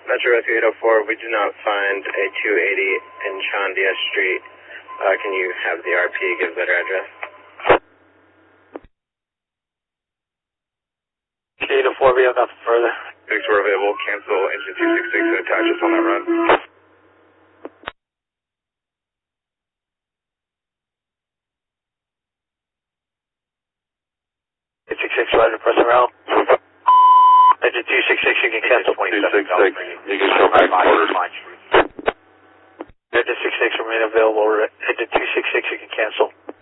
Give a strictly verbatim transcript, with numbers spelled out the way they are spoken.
Metro Rescue eight oh four, we do not find a two eighty in Chandia Street. Uh, can you have the R P give better address? eight oh four, we have nothing further. six four available, cancel engine two six six and attach us on that run. eight six six, Roger, press around. Engine two six six, you can cancel twenty-seven. two six six, you can show back quarters. Engine six six remain available. Engine two six six, you can cancel.